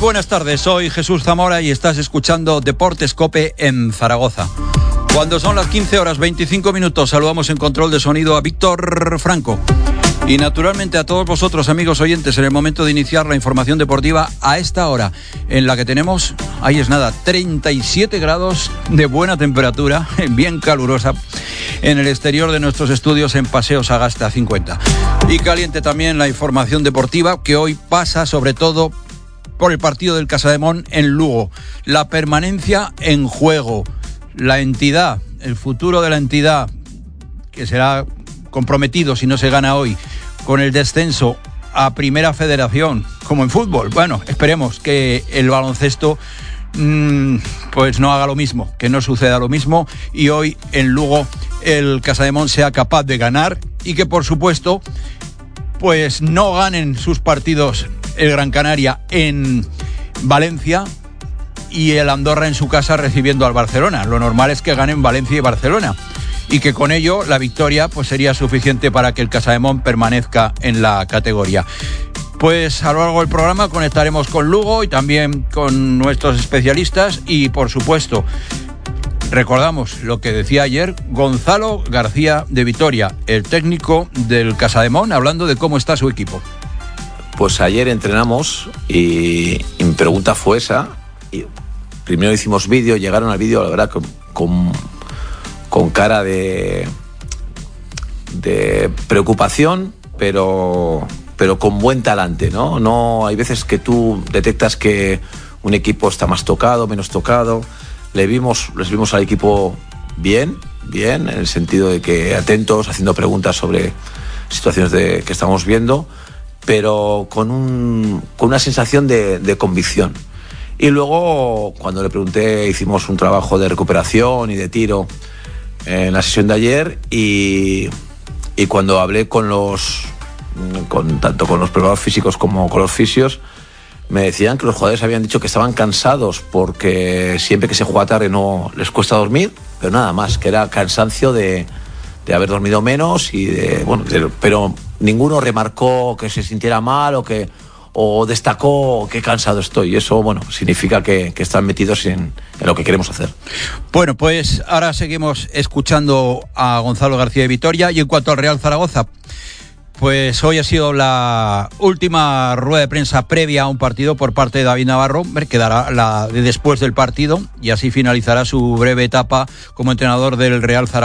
buenas tardes, soy Jesús Zamora y estás escuchando Deportes COPE en Zaragoza. Cuando son las 15:25, saludamos en control de sonido a Víctor Franco. Y naturalmente a todos vosotros, amigos oyentes, en el momento de iniciar la información deportiva a esta hora, en la que tenemos, ahí es nada, 37 grados de buena temperatura, bien calurosa, en el exterior de nuestros estudios en Paseo Sagasta 50. Y caliente también la información deportiva, que hoy pasa sobre todo por el partido del Casademón en Lugo. La permanencia en juego, la entidad, el futuro de la entidad, que será comprometido si no se gana hoy, con el descenso a Primera Federación, como en fútbol. Bueno, esperemos que el baloncesto pues no haga lo mismo, que no suceda lo mismo, y hoy en Lugo el Casademón sea capaz de ganar y que, por supuesto, pues no ganen sus partidos el Gran Canaria en Valencia y el Andorra en su casa recibiendo al Barcelona. Lo normal es que ganen Valencia y Barcelona, y que con ello la victoria pues sería suficiente para que el Casademón permanezca en la categoría. Pues a lo largo del programa conectaremos con Lugo y también con nuestros especialistas y, por supuesto, recordamos lo que decía ayer Gonzalo García de Vitoria, el técnico del Casademón, hablando de cómo está su equipo. Pues ayer entrenamos y mi pregunta fue esa. Y primero hicimos vídeo, llegaron al vídeo, la verdad, con cara de preocupación, pero con buen talante, ¿no? No, hay veces que tú detectas que un equipo está más tocado, menos tocado. Les vimos al equipo bien, en el sentido de que atentos, haciendo preguntas sobre situaciones que estamos viendo, pero con una sensación de convicción. Y luego, cuando le pregunté, hicimos un trabajo de recuperación y de tiro en la sesión de ayer, y cuando hablé tanto con los preparadores físicos como con los fisios, me decían que los jugadores habían dicho que estaban cansados porque siempre que se juega tarde no les cuesta dormir, pero nada más, que era cansancio de haber dormido menos pero ninguno remarcó que se sintiera mal o destacó qué cansado estoy. Y eso, significa que están metidos en lo que queremos hacer. Bueno, pues ahora seguimos escuchando a Gonzalo García de Vitoria. Y en cuanto al Real Zaragoza, pues hoy ha sido la última rueda de prensa previa a un partido por parte de David Navarro, que dará la de después del partido, y así finalizará su breve etapa como entrenador del Real Zaragoza.